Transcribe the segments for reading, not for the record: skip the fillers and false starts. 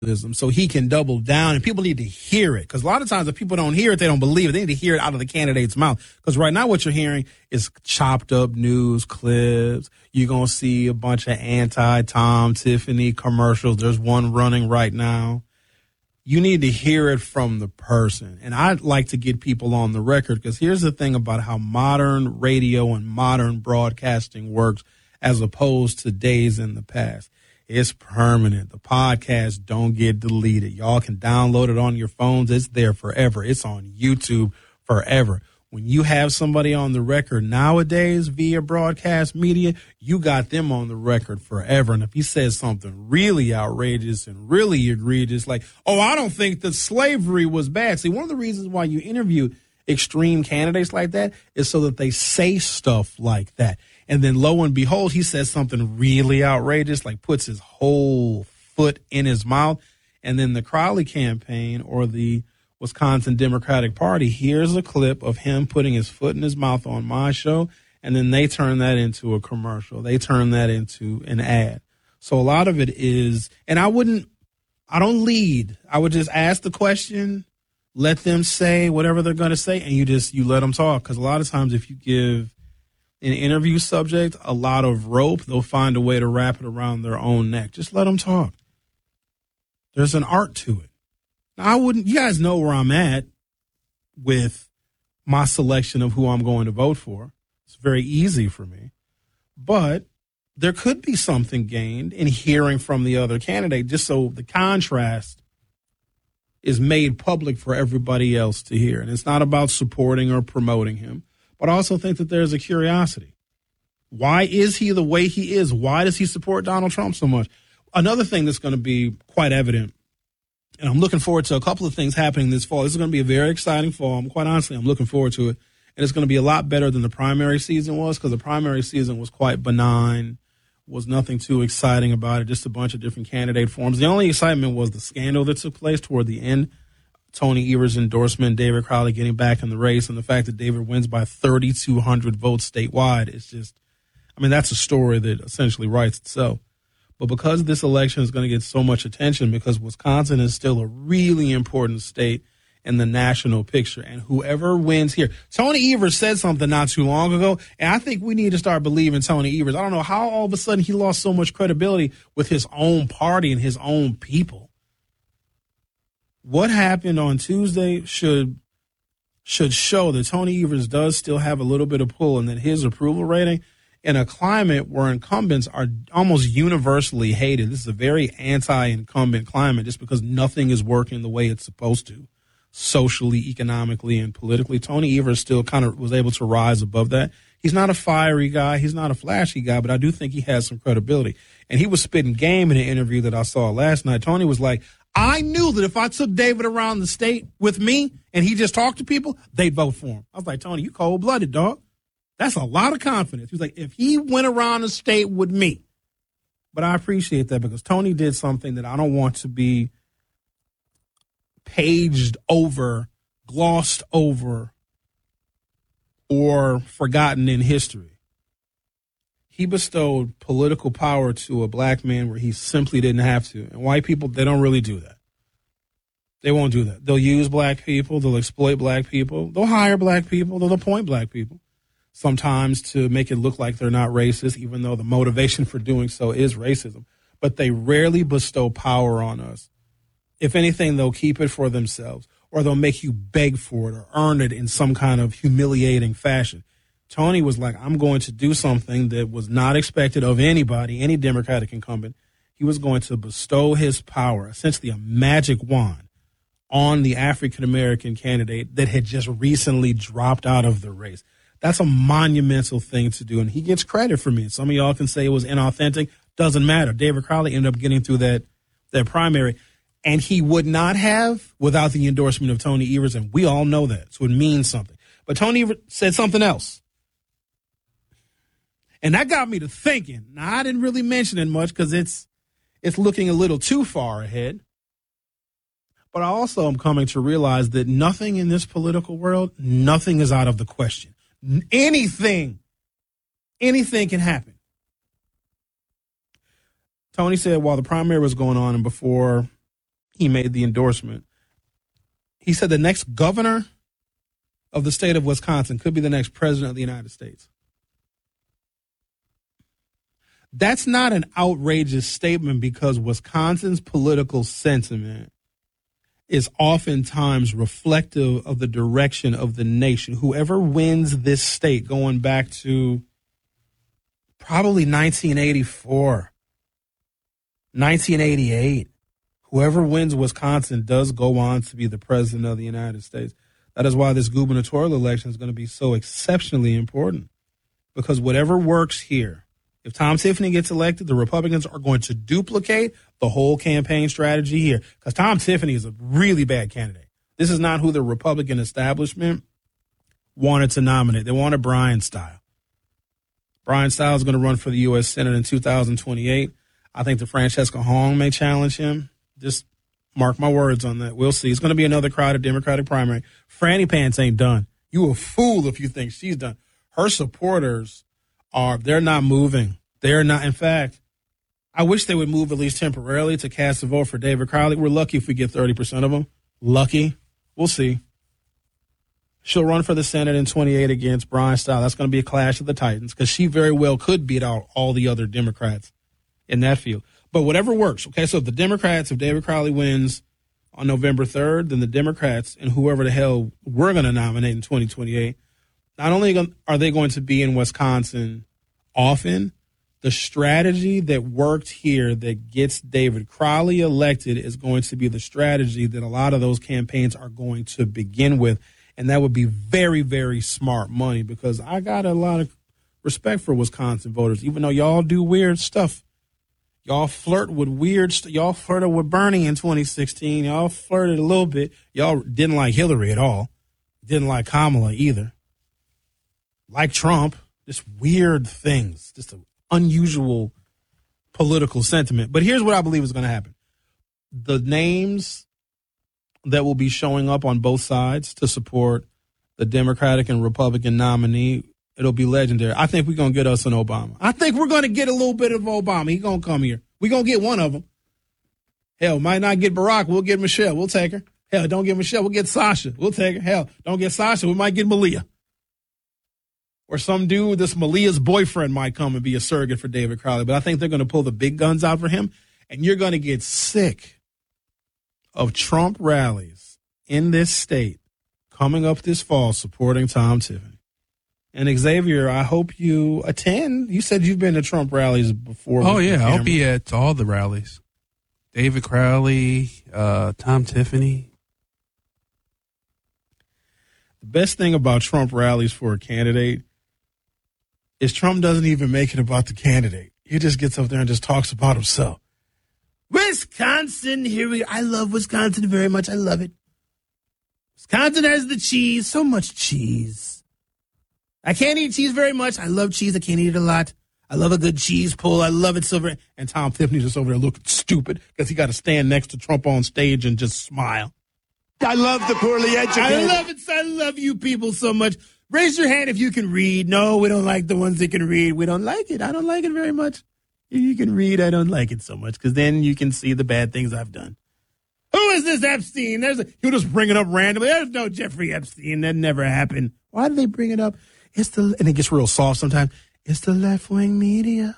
so he can double down, and people need to hear it, because a lot of times if people don't hear it, they don't believe it. They need to hear it out of the candidate's mouth, because right now what you're hearing is chopped up news clips. You're going to see a bunch of anti-Tom Tiffany commercials. There's one running right now. You need to hear it from the person, and I'd like to get people on the record, because here's the thing about how modern radio and modern broadcasting works as opposed to days in the past. It's permanent. The podcast don't get deleted. Y'all can download it on your phones. It's there forever. It's on YouTube forever. When you have somebody on the record nowadays via broadcast media, you got them on the record forever. And if he says something really outrageous and really egregious, like, oh, I don't think that slavery was bad. See, one of the reasons why you interview extreme candidates like that is so that they say stuff like that. And then lo and behold, he says something really outrageous, like puts his whole foot in his mouth. And then the Crowley campaign or the Wisconsin Democratic Party hears a clip of him putting his foot in his mouth on my show, and then they turn that into a commercial. They turn that into an ad. So a lot of it is, and I don't lead. I would just ask the question, let them say whatever they're going to say, and you let them talk. Because a lot of times if you give an interview subject a lot of rope, they'll find a way to wrap it around their own neck. Just let them talk. There's an art to it. Now, you guys know where I'm at with my selection of who I'm going to vote for. It's very easy for me. But there could be something gained in hearing from the other candidate, just so the contrast is made public for everybody else to hear. And it's not about supporting or promoting him. But I also think that there's a curiosity. Why is he the way he is? Why does he support Donald Trump so much? Another thing that's going to be quite evident, and I'm looking forward to a couple of things happening this fall. This is going to be a very exciting fall. I'm looking forward to it. And it's going to be a lot better than the primary season was, because the primary season was quite benign, was nothing too exciting about it, just a bunch of different candidate forms. The only excitement was the scandal that took place toward the end. Tony Evers' endorsement, David Crowley getting back in the race, and the fact that David wins by 3,200 votes statewide is just, that's a story that essentially writes itself. But because this election is going to get so much attention, because Wisconsin is still a really important state in the national picture, and whoever wins here, Tony Evers said something not too long ago, and I think we need to start believing Tony Evers. I don't know how all of a sudden he lost so much credibility with his own party and his own people. What happened on Tuesday should show that Tony Evers does still have a little bit of pull, and that his approval rating in a climate where incumbents are almost universally hated. This is a very anti-incumbent climate just because nothing is working the way it's supposed to, socially, economically, and politically. Tony Evers still kind of was able to rise above that. He's not a fiery guy. He's not a flashy guy, but I do think he has some credibility. And he was spitting game in an interview that I saw last night. Tony was like, I knew that if I took David around the state with me and he just talked to people, they'd vote for him. I was like, Tony, you cold-blooded, dog. That's a lot of confidence. He was like, if he went around the state with me. But I appreciate that, because Tony did something that I don't want to be paged over, glossed over, or forgotten in history. He bestowed political power to a black man where he simply didn't have to. And white people, they don't really do that. They won't do that. They'll use black people. They'll exploit black people. They'll hire black people. They'll appoint black people, sometimes to make it look like they're not racist, even though the motivation for doing so is racism. But they rarely bestow power on us. If anything, they'll keep it for themselves, or they'll make you beg for it or earn it in some kind of humiliating fashion. Tony was like, I'm going to do something that was not expected of anybody, any Democratic incumbent. He was going to bestow his power, essentially a magic wand, on the African-American candidate that had just recently dropped out of the race. That's a monumental thing to do, and he gets credit for me. Some of y'all can say it was inauthentic. Doesn't matter. David Crowley ended up getting through that primary, and he would not have without the endorsement of Tony Evers, and we all know that, so it means something. But Tony Evers said something else, and that got me to thinking. Now, I didn't really mention it much because it's looking a little too far ahead. But I also am coming to realize that nothing in this political world, nothing is out of the question. Anything can happen. Tony said while the primary was going on and before he made the endorsement. He said the next governor of the state of Wisconsin could be the next president of the United States. That's not an outrageous statement because Wisconsin's political sentiment is oftentimes reflective of the direction of the nation. Whoever wins this state, going back to probably 1984, 1988, whoever wins Wisconsin does go on to be the president of the United States. That is why this gubernatorial election is going to be so exceptionally important, because whatever works here, if Tom Tiffany gets elected, the Republicans are going to duplicate the whole campaign strategy here, because Tom Tiffany is a really bad candidate. This is not who the Republican establishment wanted to nominate. They wanted Brian Style. Brian Style is going to run for the U.S. Senate in 2028. I think the Francesca Hong may challenge him. Just mark my words on that. We'll see. It's going to be another crowded Democratic primary. Franny Pants ain't done. You a fool if you think she's done. Her supporters they're not moving. They're not. In fact, I wish they would move at least temporarily to cast a vote for David Crowley. We're lucky if we get 30% of them. Lucky. We'll see. She'll run for the Senate in 28 against Brian Style. That's going to be a clash of the Titans, because she very well could beat out all the other Democrats in that field. But whatever works. Okay, so if David Crowley wins on November 3rd, then the Democrats and whoever the hell we're going to nominate in 2028, not only are they going to be in Wisconsin often, the strategy that worked here that gets David Crowley elected is going to be the strategy that a lot of those campaigns are going to begin with. And that would be very, very smart money, because I got a lot of respect for Wisconsin voters, even though y'all do weird stuff. Y'all flirt with y'all flirted with Bernie in 2016. Y'all flirted a little bit. Y'all didn't like Hillary at all. Didn't like Kamala either. Like Trump, just weird things, just an unusual political sentiment. But here's what I believe is going to happen. The names that will be showing up on both sides to support the Democratic and Republican nominee, it'll be legendary. I think we're going to get us an Obama. I think we're going to get a little bit of Obama. He's going to come here. We're going to get one of them. Hell, might not get Barack. We'll get Michelle. We'll take her. Hell, don't get Michelle. We'll get Sasha. We'll take her. Hell, don't get Sasha. We might get Malia. Or some dude, this Malia's boyfriend might come and be a surrogate for David Crowley. But I think they're going to pull the big guns out for him. And you're going to get sick of Trump rallies in this state coming up this fall supporting Tom Tiffany. And Xavier, I hope you attend. You said you've been to Trump rallies before. Oh, yeah. I'll be at all the rallies. David Crowley, Tom Tiffany. The best thing about Trump rallies for a candidate is Trump doesn't even make it about the candidate. He just gets up there and just talks about himself. Wisconsin, I love Wisconsin very much. I love it. Wisconsin has the cheese, so much cheese. I can't eat cheese very much. I love cheese. I can't eat it a lot. I love a good cheese pull. I love it so very. And Tom Tiffany's just over there looking stupid because he got to stand next to Trump on stage and just smile. I love the poorly educated. I love it. I love you people so much. Raise your hand if you can read. No, we don't like the ones that can read. We don't like it. I don't like it very much. If you can read, I don't like it so much, because then you can see the bad things I've done. Who is this Epstein? He'll just bring it up randomly. There's no Jeffrey Epstein. That never happened. Why do they bring it up? And it gets real soft sometimes. It's the left-wing media.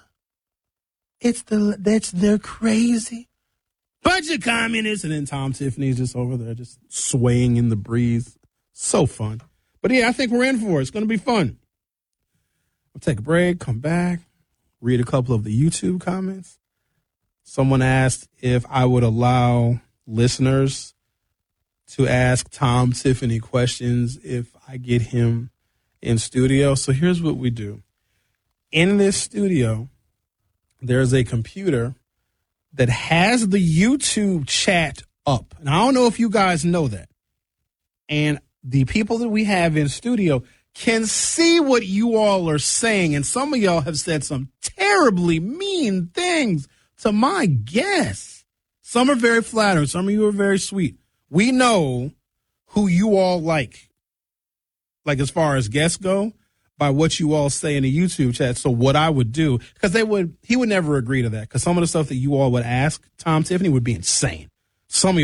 They're crazy. Bunch of communists. And then Tom Tiffany's just over there just swaying in the breeze. So fun. But yeah, I think we're in for it. It's going to be fun. We'll take a break, come back, read a couple of the YouTube comments. Someone asked if I would allow listeners to ask Tom Tiffany questions if I get him in studio. So here's what we do. In this studio, there's a computer that has the YouTube chat up. And I don't know if you guys know that. And the people that we have in studio can see what you all are saying. And some of y'all have said some terribly mean things to my guests. Some are very flattering. Some of you are very sweet. We know who you all like as far as guests go, by what you all say in the YouTube chat. So what I would do, because he would never agree to that, because some of the stuff that you all would ask Tom Tiffany would be insane. Some of